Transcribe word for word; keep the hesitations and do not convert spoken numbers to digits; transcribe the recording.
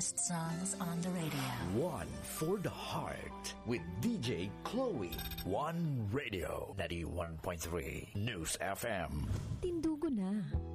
best songs on the radio. One for the heart with D J Chloe. One Radio, ninety-one point three News F M. Tindugo na.